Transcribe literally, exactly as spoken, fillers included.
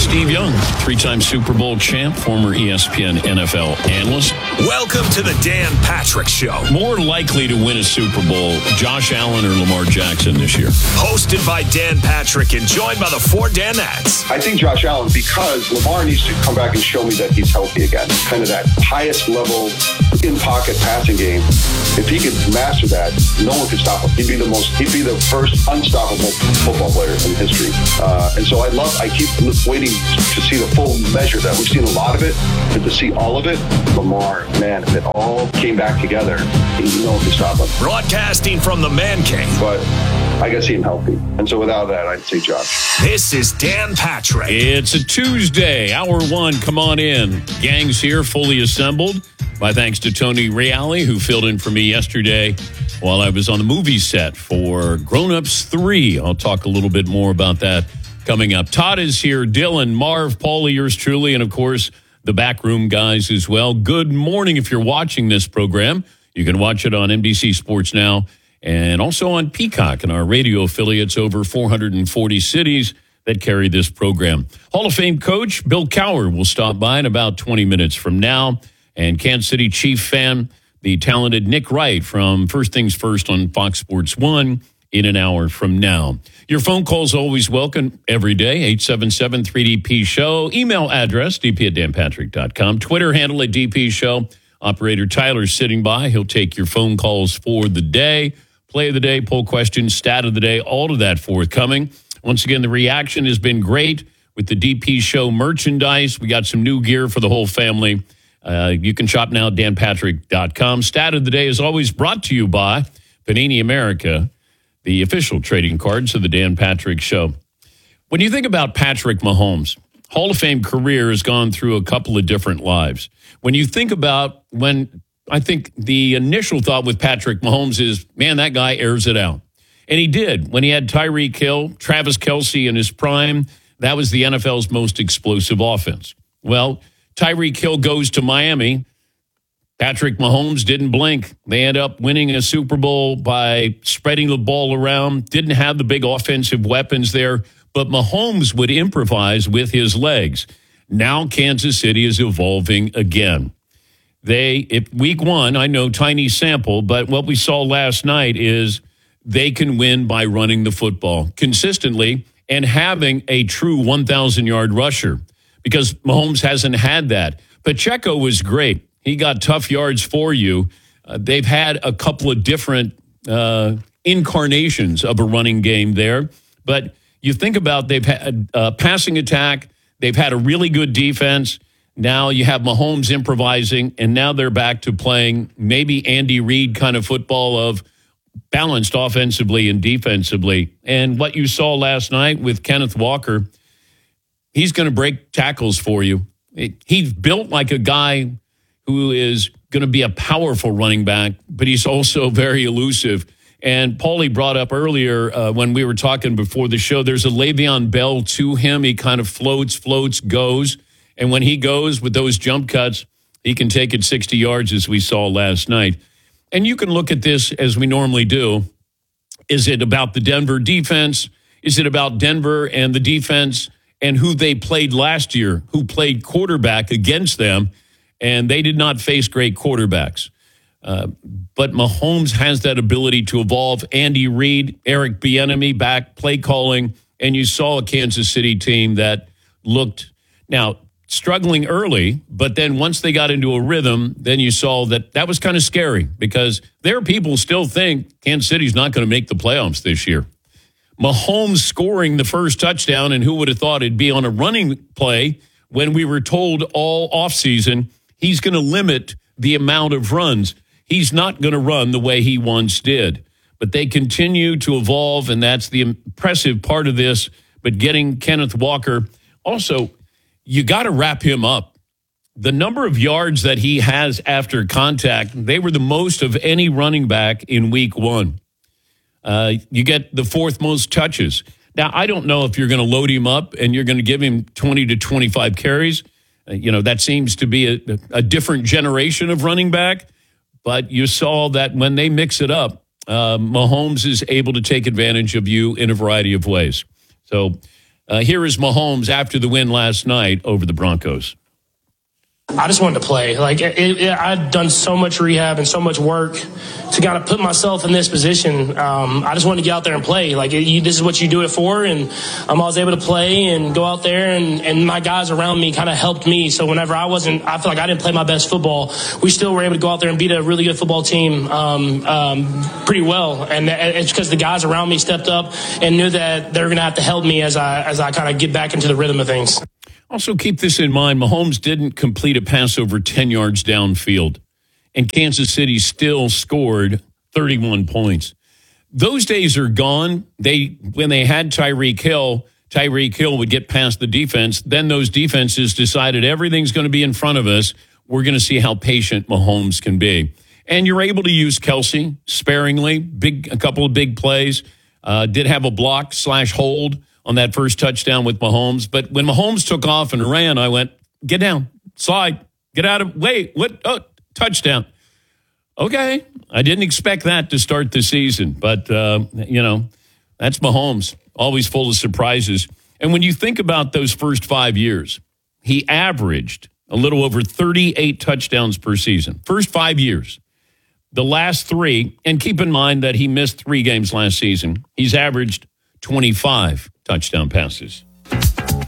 Steve Young, three-time Super Bowl champ, former E S P N N F L analyst. Welcome to the Dan Patrick Show. More likely to win a Super Bowl, Josh Allen or Lamar Jackson this year? Hosted by Dan Patrick and joined by the four Danettes. I think Josh Allen, because Lamar needs to come back and show me that he's healthy again. Kind of that highest level in-pocket passing game. If he could master that, no one could stop him. He'd be the most, he'd be the first unstoppable football player in history. Uh, and so I love, I keep waiting to see the full measure of that. We've seen a lot of it, but to see all of it, Lamar, man, if it all came back together, no one could stop him. Broadcasting from the Man Cave. But I got to see him healthy. And so without that, I'd say Josh. This is Dan Patrick. It's a Tuesday, hour one. Come on in. Gang's here, fully assembled. My thanks to Tony Reale, who filled in for me yesterday while I was on the movie set for Grown Ups three. I'll talk a little bit more about that coming up. Todd is here, Dylan, Marv, Paulie, yours truly, and of course, the backroom guys as well. Good morning if you're watching this program. You can watch it on N B C Sports Now and also on Peacock and our radio affiliates, over four hundred forty cities that carry this program. Hall of Fame coach Bill Cowher will stop by in about twenty minutes from now. And Kansas City Chief fan, the talented Nick Wright from First Things First on Fox Sports one in an hour from now. Your phone calls always welcome every day, eight seven seven three D P show. Email address, d p at dan patrick dot com. Twitter handle at D P show. Operator Tyler's sitting by. He'll take your phone calls for the day. Play of the day, poll questions, stat of the day, all of that forthcoming. Once again, the reaction has been great with the D P show merchandise. We got some new gear for the whole family. Uh, you can shop now at dan patrick dot com. Stat of the day is always brought to you by Panini America, the official trading cards of the Dan Patrick Show. When you think about Patrick Mahomes, Hall of Fame career has gone through a couple of different lives. When you think about when, I think the initial thought with Patrick Mahomes is, man, that guy airs it out. And he did. When he had Tyreek Hill, Travis Kelce in his prime, that was the N F L's most explosive offense. Well, Tyreek Hill goes to Miami. Patrick Mahomes didn't blink. They end up winning a Super Bowl by spreading the ball around. Didn't have the big offensive weapons there, but Mahomes would improvise with his legs. Now Kansas City is evolving again. They, if week one, I know tiny sample, but what we saw last night is they can win by running the football consistently and having a true one thousand yard rusher, because Mahomes hasn't had that. Pacheco was great. He got tough yards for you. Uh, they've had a couple of different uh, incarnations of a running game there. But you think about they've had a passing attack. They've had a really good defense. Now you have Mahomes improvising, and now they're back to playing maybe Andy Reid kind of football of balanced offensively and defensively. And what you saw last night with Kenneth Walker, he's going to break tackles for you. He's built like a guy who is going to be a powerful running back, but he's also very elusive. And Paulie brought up earlier uh, when we were talking before the show, there's a Le'Veon Bell to him. He kind of floats, floats, goes. And when he goes with those jump cuts, he can take it sixty yards, as we saw last night. And you can look at this as we normally do. Is it about the Denver defense? Is it about Denver and the defense and who they played last year, who played quarterback against them, and they did not face great quarterbacks? Uh, but Mahomes has that ability to evolve. Andy Reid, Eric Bieniemy back, play calling, and you saw a Kansas City team that looked, now, struggling early, but then once they got into a rhythm, then you saw that that was kind of scary, because there are people still think Kansas City's not going to make the playoffs this year. Mahomes scoring the first touchdown, and who would have thought it'd be on a running play when we were told all offseason he's going to limit the amount of runs. He's not going to run the way he once did. But they continue to evolve, and that's the impressive part of this. But getting Kenneth Walker, also, you got to wrap him up. The number of yards that he has after contact, they were the most of any running back in week one. Uh, you get the fourth most touches. Now, I don't know if you're going to load him up and you're going to give him twenty to twenty-five carries. Uh, you know, that seems to be a, a different generation of running back. But you saw that when they mix it up, uh, Mahomes is able to take advantage of you in a variety of ways. So Uh, here is Mahomes after the win last night over the Broncos. I just wanted to play. Like it, it, I'd done so much rehab and so much work to kind of put myself in this position. Um, I just wanted to get out there and play. Like it, you, this is what you do it for, and um, I was able to play and go out there, and, and my guys around me kind of helped me. So whenever I wasn't, I feel like I didn't play my best football, we still were able to go out there and beat a really good football team um, um, pretty well. And it's because the guys around me stepped up and knew that they were going to have to help me as I as I kind of get back into the rhythm of things. Also, keep this in mind. Mahomes didn't complete a pass over ten yards downfield, and Kansas City still scored thirty-one points. Those days are gone. They when they had Tyreek Hill, Tyreek Hill would get past the defense. Then those defenses decided everything's going to be in front of us. We're going to see how patient Mahomes can be. And you're able to use Kelsey sparingly, big a couple of big plays. Uh, did have a block slash hold on that first touchdown with Mahomes. But when Mahomes took off and ran, I went, get down, slide, get out of, wait, what, oh, touchdown. Okay, I didn't expect that to start the season. But, uh, you know, that's Mahomes, always full of surprises. And when you think about those first five years, he averaged a little over thirty-eight touchdowns per season. First five years. The last three, and keep in mind that he missed three games last season, he's averaged twenty-five touchdown passes.